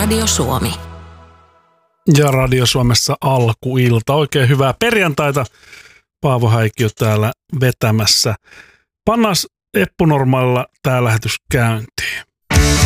Radio Suomi. Ja Radio Suomessa alkuilta. Oikein hyvää perjantaita. Paavo Häikkiö täällä vetämässä. Pannaan Eppu Normaalilla tämä lähetys käyntiin.